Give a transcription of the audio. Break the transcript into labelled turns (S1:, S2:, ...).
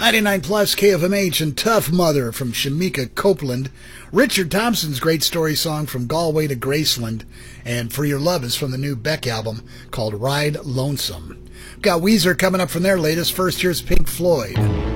S1: 99 plus KFMH and Tough Mother from Shamika Copeland. Richard Thompson's great story song From Galway to Graceland. And For Your Love is from the new Beck album called Ride Lonesome. Got Weezer coming up from their latest. First, here's Pink Floyd.